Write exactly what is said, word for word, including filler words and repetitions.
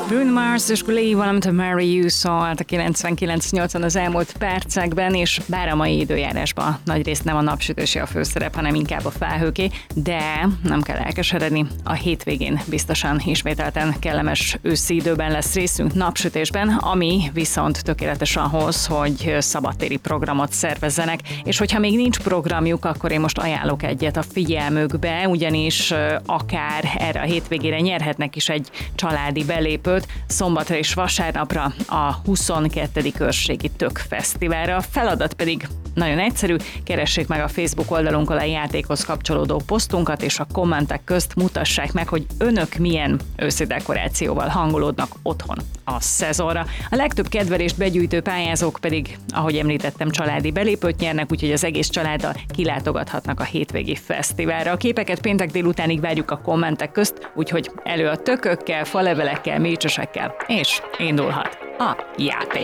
Bruno Mars és Glee, valamint a Marry You szólt a kilencvenkilenc nyolcvan az elmúlt percekben, és bár a mai időjárásban nagyrészt nem a napsütési a főszerep, hanem inkább a felhőké, de nem kell elkeseredni, a hétvégén biztosan ismételten kellemes őszi időben lesz részünk, napsütésben, ami viszont tökéletes ahhoz, hogy szabadtéri programot szervezzenek, és hogyha még nincs programjuk, akkor én most ajánlok egyet a figyelmükbe, ugyanis akár erre a hétvégére nyerhetnek is egy családi belépőt, szombatra és vasárnapra a huszonkettedik őrségi Tök Fesztiválra. A feladat pedig nagyon egyszerű, keressék meg a Facebook oldalunkon a játékhoz kapcsolódó posztunkat, és a kommentek közt mutassák meg, hogy önök milyen őszi dekorációval hangolódnak otthon a szezonra. A legtöbb kedvelést begyűjtő pályázók pedig, ahogy említettem, családi belépőt nyernek, úgyhogy az egész családdal kilátogathatnak a hétvégi fesztiválra. A képeket péntek délutánig várjuk a kommentek közt, úgyhogy elő a tökökkel, falevelekkel, mécsesekkel, és indulhat a játék.